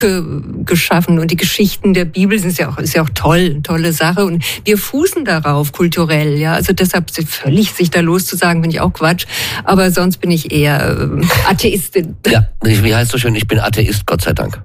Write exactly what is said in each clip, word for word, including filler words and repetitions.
geschaffen und die Geschichten der Bibel sind ja auch, ist ja auch toll, eine tolle Sache und wir fußen darauf kulturell, ja, also deshalb völlig sich da loszusagen, bin ich auch Quatsch, aber sonst bin ich eher äh, Atheistin. Ja, wie heißt so schön, ich bin Atheist, Gott sei Dank.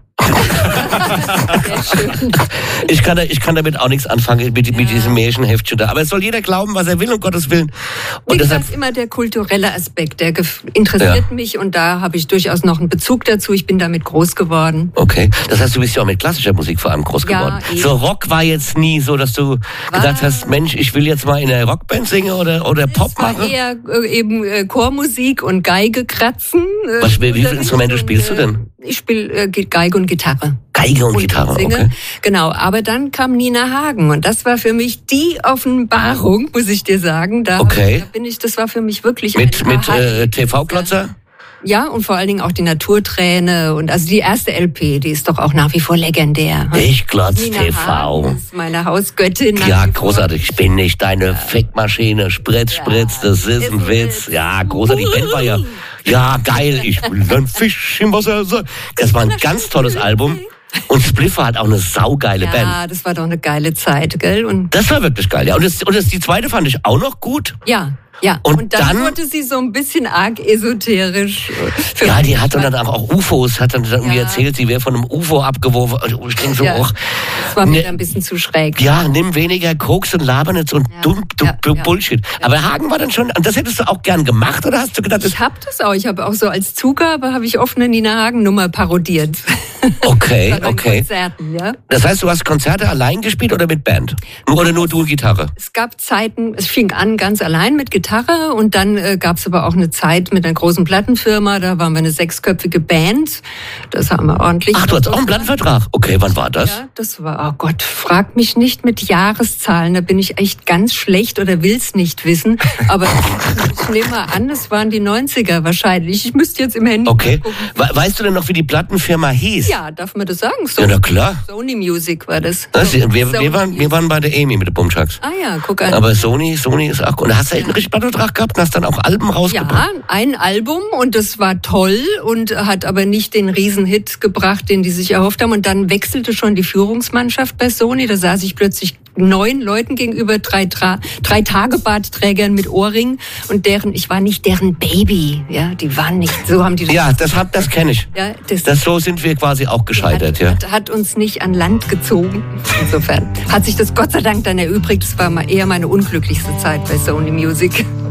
Sehr schön. Ich kann, da, ich kann damit auch nichts anfangen, mit, mit Ja. diesem Märchenheftchen da. Aber es soll jeder glauben, was er will, um Gottes Willen. Und Wie deshalb, gesagt, immer der kulturelle Aspekt, der gef- interessiert Ja. mich und da habe ich durchaus noch einen Bezug dazu. Ich bin damit groß geworden. okay, das heißt, du bist ja auch mit klassischer Musik vor allem groß Ja, geworden. eben. So Rock war jetzt nie so, dass du War- gesagt hast, Mensch, ich will jetzt mal in einer Rockband singen oder, oder Pop Es war machen. eher äh, eben äh, Chormusik und Geige kratzen. Äh, Was, wie viele Unterricht Instrumente und, spielst du denn? äh, Ich spiele äh, Geige und Gitarre. Geige und, Und Gitarre, singe. okay. Genau, aber dann kam Nina Hagen und das war für mich die Offenbarung, muss ich dir sagen. Da, Okay. da bin ich, das war für mich wirklich Mit, ein mit Aha- äh, T V-Klotzer? Ja, und vor allen Dingen auch die Naturträne und also die erste L P, die ist doch auch nach wie vor legendär. Ich glotz Nina T V. Hagen ist meine Hausgöttin. nach Ja, wie vor. großartig. Ich bin nicht deine Fickmaschine. Spritz, Spritz, das ist ein Witz. Ja, großartig. Die Band war ja, ja, geil. Ich bin ein Fisch im Wasser. Das war ein ganz tolles Album. Und Spliffer hat auch eine saugeile Band. Ja, das war doch eine geile Zeit, gell? Und Das war wirklich geil, ja. Und, das, und das, die zweite fand ich auch noch gut. ja, ja. Und Und, dann, dann- wurde sie so ein bisschen arg esoterisch. Für Ja, mich. die hat dann auch, auch U F Os, hat dann irgendwie Ja. erzählt, sie wäre von einem U F O abgeworfen. Also ich denke so, Ja. och, Das war mir ne- ein bisschen zu schräg. ja, nimm weniger Koks und laber nicht so ein Ja. dumm, dumm, Ja, dumm ja. Bullshit. Aber Hagen war dann schon, und das hättest du auch gern gemacht, oder hast du gedacht, das, Ich habe das auch. Ich habe auch so als Zugabe habe ich oft eine Nina Hagen Nummer parodiert. okay, Bei meinen okay. Konzerten, ja. Das heißt, du hast Konzerte allein gespielt oder mit Band? Nur, oder nur du und Gitarre? Es gab Zeiten, es fing an ganz allein mit Gitarre und dann äh, gab es aber auch eine Zeit mit einer großen Plattenfirma, da waren wir eine sechsköpfige Band. Das haben wir ordentlich. Ach, du hast auch einen Plattenvertrag? Okay, wann war das? Ja, das war, oh Gott, frag mich nicht mit Jahreszahlen, da bin ich echt ganz schlecht oder will's nicht wissen. Aber ich nehme mal an, es waren die neunziger wahrscheinlich. Ich müsste jetzt im Handy Okay. gucken. We weißt du denn noch, wie die Plattenfirma hieß? Ja, darf man das sagen? So, Ja, na klar. Sony Music war das. Das, wir, wir, Sony waren, wir waren bei der Amy mit den Bumschacks. Ah ja, guck an. Aber Sony, Sony ist auch gut. Und hast du einen richtigen Plattenvertrag gehabt und hast dann auch Alben rausgebracht? Ja, ein Album und das war toll und hat aber nicht den Riesenhit gebracht, den die sich erhofft haben. Und dann wechselte schon die Führungsmannschaft bei Sony. Da saß ich plötzlich neun Leuten gegenüber, drei, Tra- drei Tagebartträgern mit Ohrring und deren, ich war nicht deren Baby. Ja, die waren nicht, so haben die das. Ja, das, hab- das kenne ich. Ja, das, Das, so sind wir quasi auch gescheitert, hat, ja. hat, hat uns nicht an Land gezogen. Insofern hat sich das Gott sei Dank dann erübrigt. Es war mal eher meine unglücklichste Zeit bei Sony Music.